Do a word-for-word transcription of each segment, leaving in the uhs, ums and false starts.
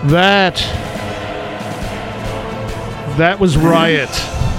That. That was Riot.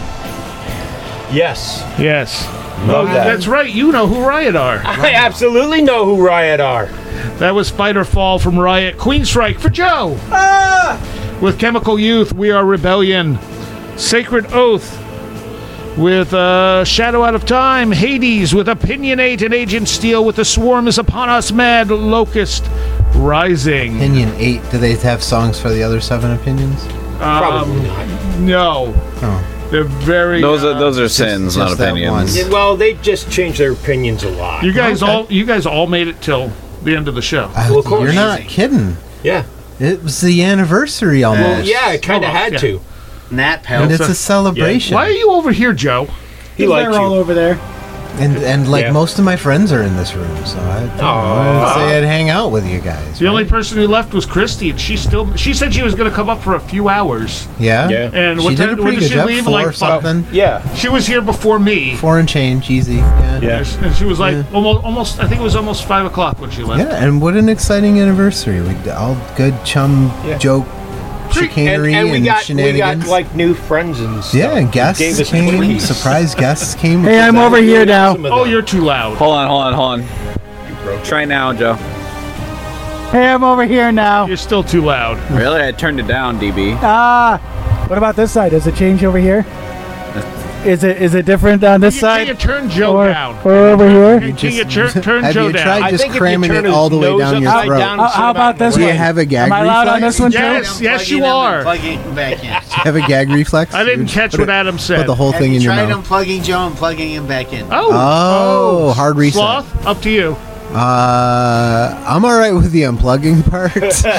Yes. Yes. Love that. That's right. You know who Riot are. I absolutely know who Riot are. That was Fight or Fall from Riot. Queenstrike for Joe. Ah! With Chemical Youth, We Are Rebellion. Sacred Oath with uh, Shadow Out of Time. Hades with Opinionate and Agent Steel with The Swarm is Upon Us. Mad Locust Rising. Opinion eight. Do they have songs for the other seven opinions? Um, Probably not. No. Oh. They're very... Those uh, are those are sins, just not that opinions. Yeah, well, they just changed their opinions a lot. You guys Okay. all you guys all made it till the end of the show. Uh, Well, of course. You're not kidding. Yeah. It was the anniversary almost. Well, yeah, it kind of Well, had yeah. to. Nat And Pelt. it's a celebration. Why are you over here, Joe? He liked They're all you. over there. And and like Yeah. most of my friends are in this room, so I don't know, I'd say I'd hang out with you guys. The right? only person who left was Christy, and she still she said she was going to come up for a few hours. Yeah? Yeah. And She what did time a when pretty did good she job. leave? Four Like or something. Yeah. She was here before me. Four and change, easy. Yeah. Yeah. And she was like Yeah. almost almost I think it was almost five o'clock when she left. Yeah, and what an exciting anniversary. We d- all good chum Yeah. joke And, chicanery and, and we got we shenanigans. got like new friends and stuff. yeah, and who guests gave us came. Twinkies. Surprise guests came. Hey, I'm over here now. Some of Oh, them. you're too loud. Hold on, hold on, hold on. You broke it. Try now, Joe. Hey, I'm over here now. You're still too loud. Really? I turned it down, D B. Ah, what about this side? Does it change over here? Is it is it different on this Can you, can you side? turn Joe Or, down? or over here? Can, can you turn, turn have Joe you down? tried I just think if you cramming turn it his all the way nose down your upside throat? down How- and sit how about this Do you way? have a gag Am I allowed on reflex? this one too? Yes, yes, Unplugging you and are. Unplugging back in. Have a gag reflex? I didn't You catch put what it- Adam said. Put the whole Have thing you in your tried mouth. unplugging Joe and plugging him back in? Oh, Oh, hard reset. Sloth, up to you. Uh, I'm all right with the unplugging part.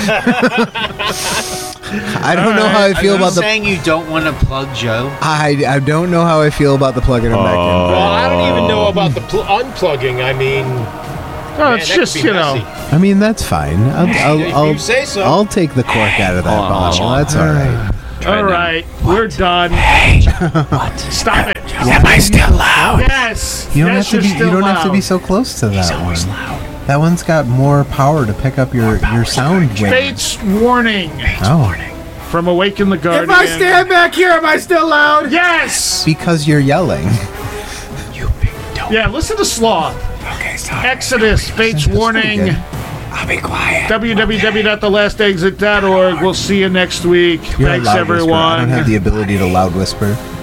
I don't know how I feel Are you about the. saying you don't want to plug Joe? I, I don't know how I feel about the plugging him back Well, I don't even know about the pl- unplugging. I mean, Oh, man, it's that could just be you know. messy. in. I mean, that's fine. I'll, I'll, If I'll, you say so. I'll take the cork out of that Hold on, bottle. hold on. That's all right. All right, we're done. Stop it. Am I still loud? Yes. You don't yes, have to be. you're You still don't have to be loud. so close to that one. That one's got more power to pick up your your sound wave. Fate's Warning Oh, from Awaken the Guardian. If I stand back here, am I still loud? Yes. because you're yelling. Yeah, listen to Sloth. Exodus, Fate's That's Warning. pretty good. w w w dot the last exit dot org. We'll see you next week. You're a Thanks, loud whisperer. I everyone. don't have the ability to loud whisper.